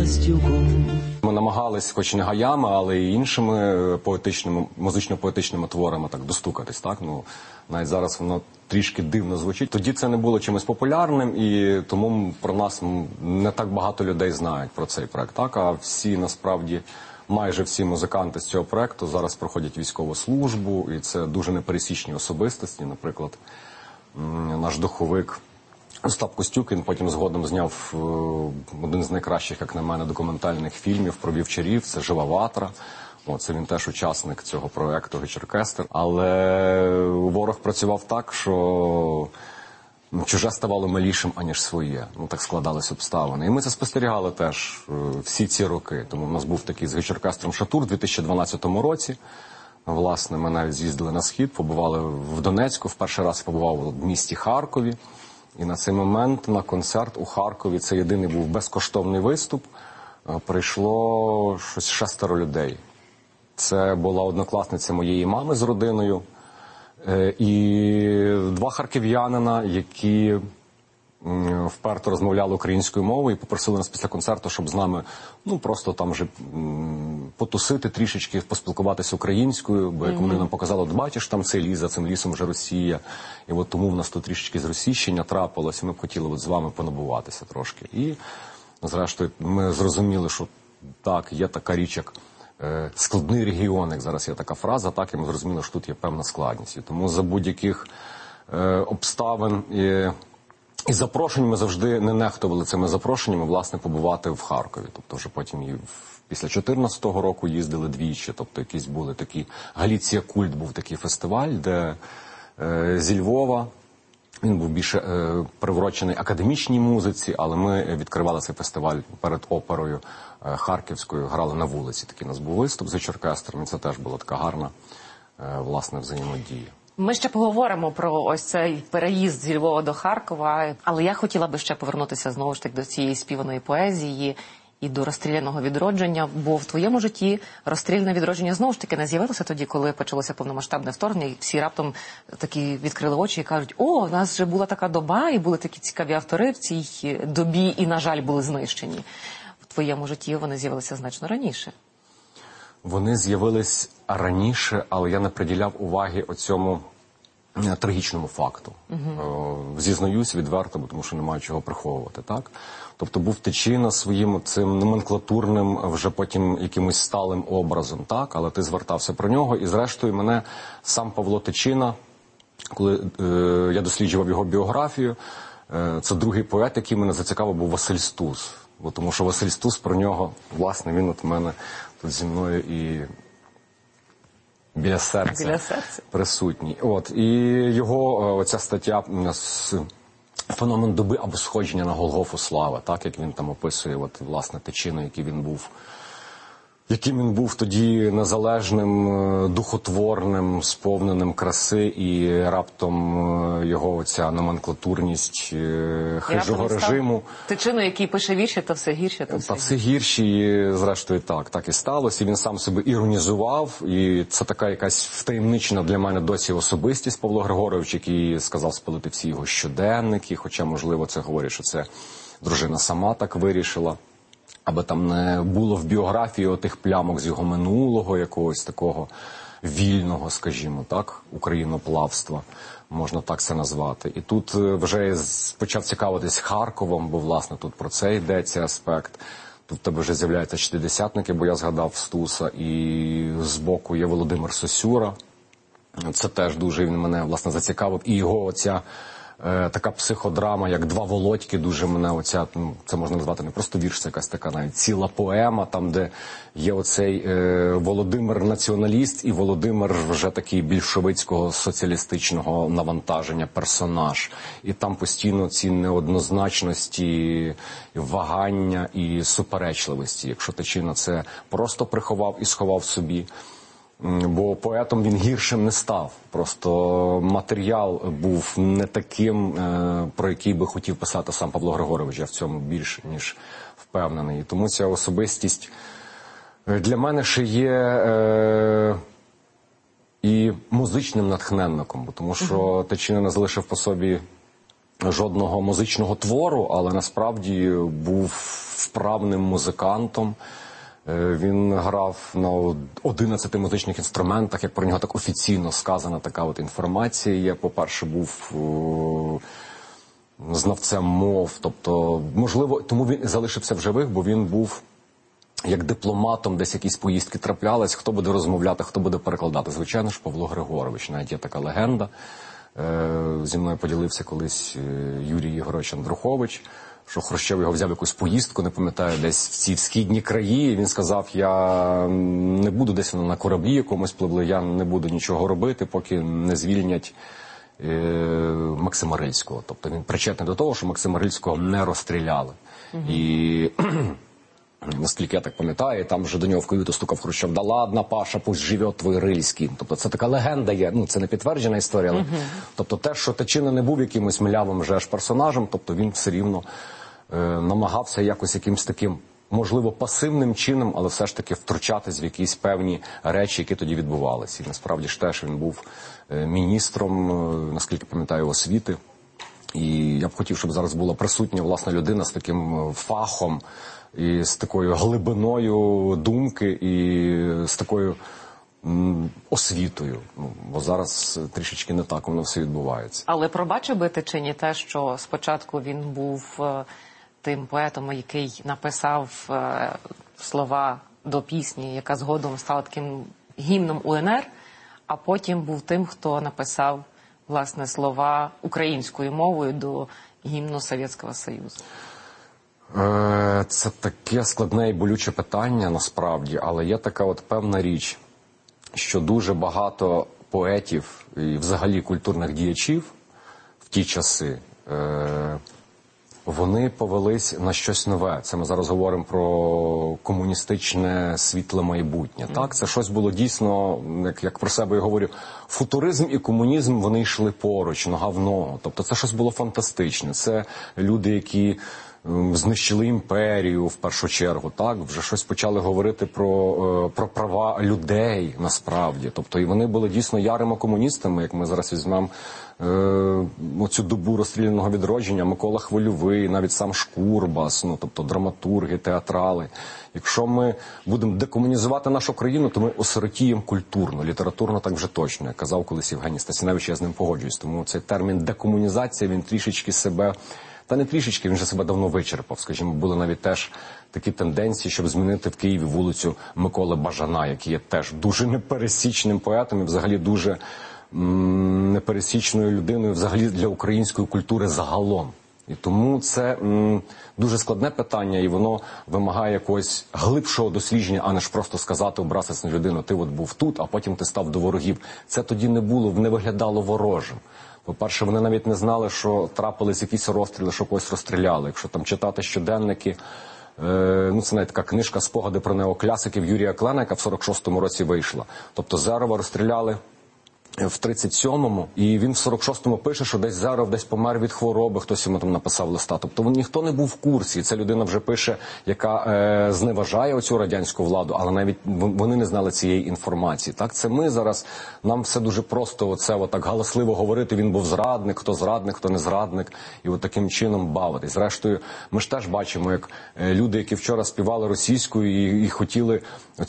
Настюком. Ми намагались, хоч не гаями, але й іншими поетичними, музично-поетичними творами так достукатись, так? Ну, навіть зараз воно трішки дивно звучить. Тоді це не було чимось популярним, і тому про нас не так багато людей знають про цей проект, так? А всі, насправді, майже всі музиканти з цього проекту зараз проходять військову службу, і це дуже непересічні особистості. Наприклад, наш духовик Остап Костюкін потім згодом зняв один з найкращих, як на мене, документальних фільмів про вівчарів. Це «Жива ватра». Це він теж учасник цього проєкту «Гіч-оркестр». Але ворог працював так, що чуже ставало милішим, аніж своє. Так складались обставини. І ми це спостерігали теж всі ці роки. Тому в нас був такий з «Гіч-оркестром» Шатур у 2012 році. Власне, ми навіть з'їздили на Схід, побували в Донецьку. В перший раз побував в місті Харкові. І на цей момент на концерт у Харкові, це єдиний був безкоштовний виступ, прийшло щось 6 людей. Це була однокласниця моєї мами з родиною і 2 харків'янина, які вперто розмовляли українською мовою і попросили нас після концерту, щоб з нами просто там вже потусити трішечки, поспілкуватися українською, бо як вони нам показали, от бачиш, там цей ліс, за цим лісом вже Росія, і от тому в нас тут трішечки зросійщення трапилось, і ми б хотіли з вами понабуватися трошки. І, зрештою, ми зрозуміли, що так, є така річ, як складний регіон, як зараз є така фраза, так, і ми зрозуміли, що тут є певна складність. І тому за будь-яких обставин і запрошень ми завжди не нехтували цими запрошеннями, власне, побувати в Харкові. Тобто вже потім і після 2014 року їздили двічі, тобто якісь були такі... Галіція Культ був такий фестиваль, де зі Львова, він був більше приурочений академічній музиці, але ми відкривали цей фестиваль перед оперою харківською, грали на вулиці. Такий у нас був виступ з Гіч-оркестром, і це теж була така гарна, власне, взаємодія. Ми ще поговоримо про ось цей переїзд зі Львова до Харкова, але я хотіла би ще повернутися знову ж таки до цієї співаної поезії і до розстріляного відродження, бо в твоєму житті розстріляне відродження знову ж таки не з'явилося тоді, коли почалося повномасштабне вторгнення, і всі раптом такі відкрили очі і кажуть: о, у нас вже була така доба, і були такі цікаві автори в цій добі, і, на жаль, були знищені. В твоєму житті вони з'явилися значно раніше. Вони з'явились раніше, але я не приділяв уваги оцьому трагічному факту. Зізнаюсь відверто, тому що немає чого приховувати, так? Тобто був Тичина своїм цим номенклатурним, вже потім якимось сталим образом, так? Але ти звертався про нього, і зрештою мене сам Павло Тичина, коли я досліджував його біографію, це другий поет, який мене зацікавив, був Василь Стус. Тому що Василь Стус про нього, власне, він от в мене тут зі мною і біля серця присутній. І його оця стаття «Феномен доби або сходження на Голгофу слави», так, як він там описує, власне, Тичину, яким він був тоді незалежним, духотворним, сповненим краси, і раптом його оця номенклатурність хижого режиму. Тичину, який пише вірші, то все гірше, то все гірше, і зрештою так і сталося. І він сам себе іронізував, і це така якась втаємничена для мене досі особистість Павло Григорович, який сказав спалити всі його щоденники, хоча, можливо, це говорить, що це дружина сама так вирішила. Аби там не було в біографії отих плямок з його минулого, якогось такого вільного, скажімо так, україноплавства, можна так це назвати. І тут вже я почав цікавитись Харковом, бо, власне, тут про це йдеться аспект. Тут в тебе вже з'являються шістдесятники, бо я згадав Стуса, і збоку є Володимир Сосюра. Це теж дуже він мене, власне, зацікавив. І його оця така психодрама, як «Два Володьки», дуже мене це можна назвати не просто вірш, це якась така навіть ціла поема, там, де є оцей Володимир-націоналіст і Володимир вже такий більшовицького соціалістичного навантаження персонаж. І там постійно ці неоднозначності, вагання і суперечливості. Якщо Тичина це просто приховав і сховав собі, бо поетом він гіршим не став. Просто матеріал був не таким, про який би хотів писати сам Павло Григорович. Я в цьому більш ніж впевнений. І тому ця особистість для мене ще є і музичним натхненником, тому що Тичина не залишив по собі жодного музичного твору, але насправді був вправним музикантом. Він грав на 11 музичних інструментах, як про нього так офіційно сказана така от інформація є. По-перше, був знавцем мов, тобто, можливо, тому він залишився в живих, бо він був як дипломатом, десь якісь поїздки траплялись, хто буде розмовляти, хто буде перекладати. Звичайно ж, Павло Григорович, навіть є така легенда. Зі мною поділився колись Юрій Єгорович Андрухович, що Хрущов його взяв якусь поїздку, не пам'ятаю, десь в ці східні краї, і він сказав, я не буду десь на кораблі якомусь пливли, я не буду нічого робити, поки не звільнять Максима Рильського. Тобто він причетний до того, що Максима Рильського не розстріляли. І наскільки я так пам'ятаю, там вже до нього в каюту стукав Хрущов, да ладно, Паша, пусть живе твій Рильський. Тобто це така легенда є, ну це не підтверджена історія, але тобто те, що Тичина не був якимось млявим же аж персонажем, тобто він все рівно намагався якось якимось таким, можливо, пасивним чином, але все ж таки втручатись в якісь певні речі, які тоді відбувалися. І насправді ж теж він був міністром, наскільки пам'ятаю, освіти. І я б хотів, щоб зараз була присутня, власна людина з таким фахом, і з такою глибиною думки, і з такою освітою. Бо зараз трішечки не так воно все відбувається. Але пробачив би Тичині те, що спочатку він був тим поетом, який написав слова до пісні, яка згодом стала таким гімном УНР, а потім був тим, хто написав, власне, слова українською мовою до гімну Совєтського Союзу. Це таке складне і болюче питання, насправді, але є така от певна річ, що дуже багато поетів і взагалі культурних діячів в ті часи, вони повелись на щось нове. Це ми зараз говоримо про комуністичне світле майбутнє. Так, це щось було дійсно, як про себе я говорю, футуризм і комунізм, вони йшли поруч, нога в ногу. Тобто це щось було фантастичне. Це люди, які знищили імперію в першу чергу, так, вже щось почали говорити про права людей насправді. Тобто і вони були дійсно ярими комуністами, як ми зараз візьмемо оцю добу розстріляного відродження, Микола Хвильовий, навіть сам Шкурбас, ну, тобто драматурги, театрали. Якщо ми будемо декомунізувати нашу країну, то ми осиротіємо культурно, літературно так вже точно. Як казав колись Євгеній Стасіневич, я з ним погоджуюсь. Тому цей термін декомунізація, він трішечки себе, та не трішечки, він же себе давно вичерпав. Скажімо, були навіть теж такі тенденції, щоб змінити в Києві вулицю Миколи Бажана, який є теж дуже непересічним поетом і взагалі дуже непересічною людиною взагалі для української культури загалом. І тому це дуже складне питання, і воно вимагає якогось глибшого дослідження, а не ж просто сказати, образитися на людину, ти от був тут, а потім ти став до ворогів. Це тоді не було, не виглядало ворожим. По-перше, вони навіть не знали, що трапились якісь розстріли, що когось розстріляли. Якщо там читати щоденники, ну це навіть така книжка «Спогади про неокласиків» Юрія Клена, яка в 46-му році вийшла. Тобто Зерова розстріляли в 37-му, і він в 46-му пише, що десь Зеров десь помер від хвороби, хтось йому там написав листа. Тобто ніхто не був в курсі, і ця людина вже пише, яка зневажає оцю радянську владу, але навіть вони не знали цієї інформації. Так, це ми зараз, нам все дуже просто оце отак галасливо говорити, він був зрадник, хто не зрадник, і от таким чином бавитись. Зрештою, ми ж теж бачимо, як люди, які вчора співали російською і хотіли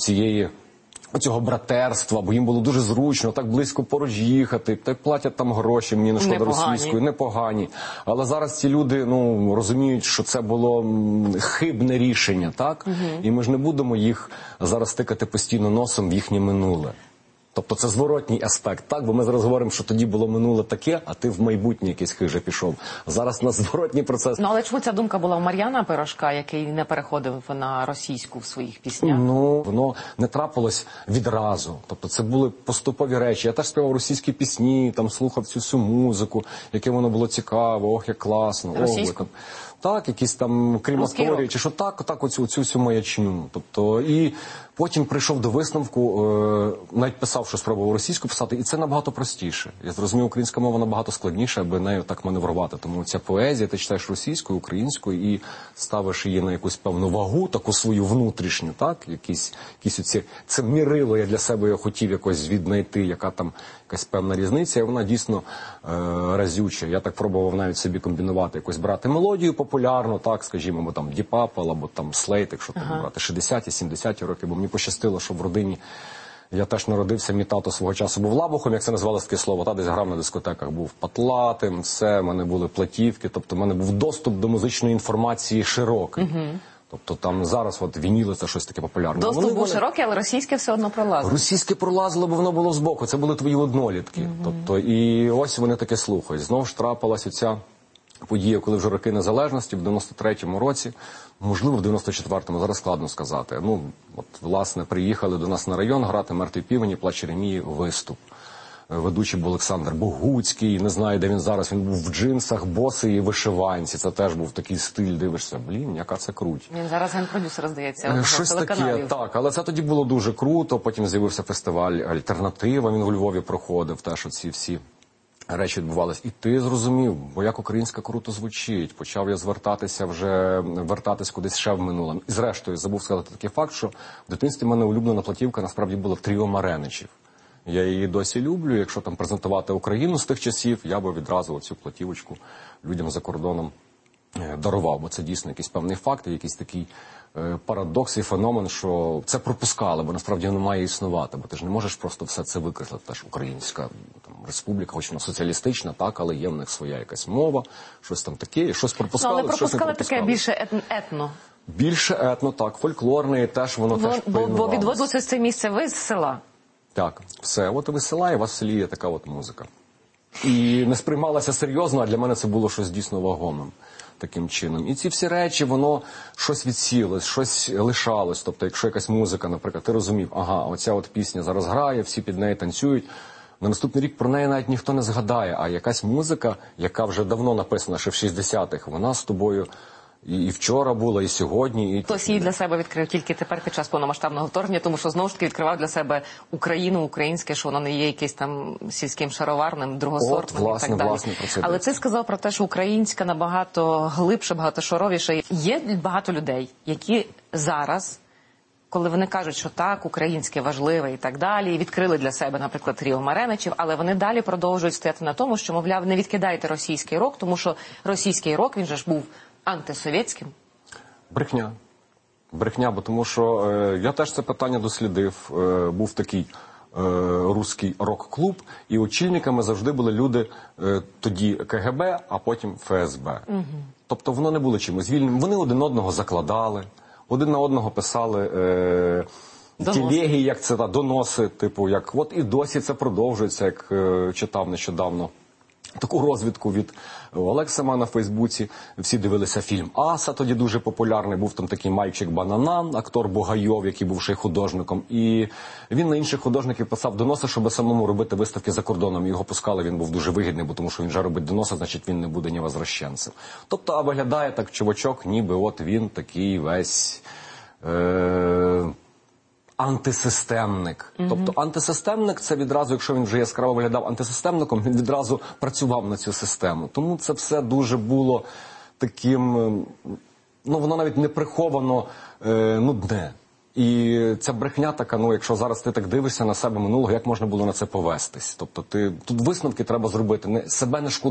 оцього братерства, бо їм було дуже зручно, так близько поруч їхати, так платять там гроші, мені не шкода російською, непогані. Але зараз ці люди, ну, розуміють, що це було хибне рішення, так? І ми ж не будемо їх зараз тикати постійно носом в їхнє минуле. Тобто це зворотній аспект, так? Бо ми зараз говоримо, що тоді було минуле таке, а ти в майбутнє якесь хиже пішов. Зараз на зворотній процес. Ну, але чому ця думка була у Мар'яна Пирожка, який не переходив на російську в своїх піснях? Ну, воно не трапилось відразу. Тобто це були поступові речі. Я теж співав російські пісні, там слухав цю всю музику, яке воно було цікаво, ох, як класно. Російську? Так, якісь там крематорії, чи що так оцю всю маячню. Тобто, і потім прийшов до висновку, навіть писав, що спробував російську писати, і це набагато простіше. Я зрозумів, українська мова набагато складніша, аби нею так маневрувати. Тому ця поезія, ти читаєш російською, українською і ставиш її на якусь певну вагу, таку свою внутрішню, так? Якісь оці, це мірило, я для себе хотів якось віднайти, якась певна різниця, і вона дійсно разюча. Я так пробував навіть собі комбінувати, якось брати мелодію популярну, так, скажімо, або там Deep Purple, або там Slade, якщо там брати 60-ті, 70-ті роки, бо мені пощастило, що в родині я теж народився, мій тато свого часу був лабухом, як це називалось таке слово, та десь грав на дискотеках, був патлатим, все, в мене були платівки, тобто в мене був доступ до музичної інформації широкий. Тобто там зараз от вініли це щось таке популярне. Доступ був широкий, але російське все одно пролазило. Російське пролазило, бо воно було збоку, це були твої однолітки. Тобто, і ось вони таке слухають. Знову ж трапилася ця подія, коли вже роки незалежності, в 93-му році, можливо, в 94-му, зараз складно сказати. Ну, от, власне, приїхали до нас на район грати «Мертві півені», «Плач Єремії», виступ. Ведучий був Олександр Богуцький, не знаю, де він зараз, він був в джинсах, босий і вишиванці, це теж був такий стиль, дивишся, блін, яка це круть. Він зараз генпродюсер, здається, щось таке, так, але це тоді було дуже круто, потім з'явився фестиваль «Альтернатива», він у Львові проходив, теж оці всі речі відбувались. І ти зрозумів, бо як українська круто звучить, почав я вертатись кудись ще в минуле. І зрештою, забув сказати такий факт, що в дитинстві в мене улюблена платівка насправді була «Тріо Мареничів». Я її досі люблю, якщо там презентувати Україну з тих часів, я би відразу оцю платівочку людям за кордоном дарував, бо це дійсно якийсь певний факт, якийсь такий парадокс і феномен, що це пропускали, бо насправді воно має існувати, бо ти ж не можеш просто все це викреслити. Теж українська там, республіка, хоч вона соціалістична, так, але є в них своя якась мова, щось там таке, і щось пропускали, але щось не пропускали. таке більше етно. Більше етно, так, фольклорне, і теж воно теж пильнувалося. Бо відводилося це місце ви з села. Так, все, от і ви з села, і у вас в селі є така от музика. І не сприймалася серйозно, а для мене це було щось дійсно вагомим таким чином. І ці всі речі, воно щось відсілось, щось лишалось. Тобто, якщо якась музика, наприклад, ти розумів, ага, оця от пісня зараз грає, всі під неї танцюють, на наступний рік про неї навіть ніхто не згадає, а якась музика, яка вже давно написана, ще в 60-х, вона з тобою і вчора була, і сьогодні. Хтось її для себе відкрив тільки тепер під час повномасштабного вторгнення, тому що знову ж таки відкривав для себе Україну, українське, що воно не є якесь там сільським шароварним, другосортним і так далі. Але ти сказав про те, що українська набагато глибше, багатошаровіше. Є багато людей, які зараз, коли вони кажуть, що так, українське важливе і так далі, і відкрили для себе, наприклад, Тріо Мареничів, але вони далі продовжують стояти на тому, що, мовляв, не відкидайте російський рок, тому що російський рок, він же ж був антисовєтським? Брехня. Брехня, бо тому що я теж це питання дослідив. Був такий руський рок-клуб, і очільниками завжди були люди тоді КГБ, а потім ФСБ. Тобто воно не було чимось вільним. Вони один одного закладали, один на одного писали телеги, як це, доноси, типу, як от і досі це продовжується, як читав нещодавно. Таку розвідку від Олексама на Фейсбуці. Всі дивилися фільм «Аса», тоді дуже популярний. Був там такий мальчик Бананан, актор Бугайов, який був ще й художником. І він на інших художників писав доноси, щоб самому робити виставки за кордоном. Його пускали, він був дуже вигідний, бо тому що він вже робить доноси, значить він не буде ні возвращенцем. Тобто, а виглядає так чувачок, ніби от він такий весь... антисистемник. Тобто антисистемник – це відразу, якщо він вже яскраво виглядав антисистемником, він відразу працював на цю систему. Тому це все дуже було таким, ну воно навіть не приховано нудне. І ця брехня така, ну якщо зараз ти так дивишся на себе минулого, як можна було на це повестись? Тобто тут висновки треба зробити, себе не шкодувати.